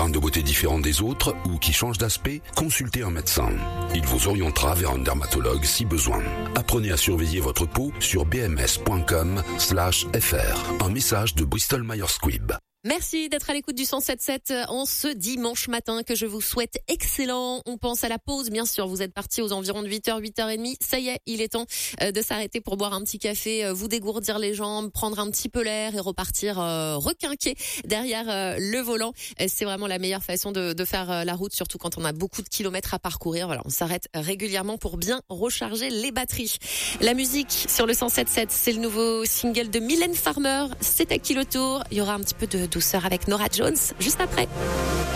grain de beauté différent des autres ou qui change d'aspect? Consultez un médecin. Il vous orientera vers un dermatologue si besoin. Apprenez à surveiller votre peau sur bms.com/fr. Un message de Bristol Myers Squibb. Merci d'être à l'écoute du 107.7 en ce dimanche matin que je vous souhaite excellent. On pense à la pause, bien sûr. Vous êtes partis aux environs de 8h, 8h30. Ça y est, il est temps de s'arrêter pour boire un petit café, vous dégourdir les jambes, prendre un petit peu l'air et repartir requinquer derrière le volant. C'est vraiment la meilleure façon de faire la route, surtout quand on a beaucoup de kilomètres à parcourir. Voilà, on s'arrête régulièrement pour bien recharger les batteries. La musique sur le 107.7, c'est le nouveau single de Mylène Farmer. C'est à qui le tour? Il y aura un petit peu de douceur avec Norah Jones juste après.